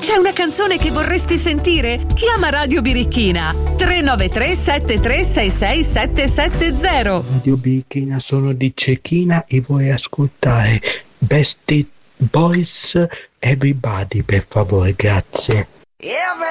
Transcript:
C'è una canzone che vorresti sentire? Chiama Radio Birichina 393 7366 770. Radio Birichina, sono di Cecchina e vuoi ascoltare Best Boys Everybody, per favore, grazie.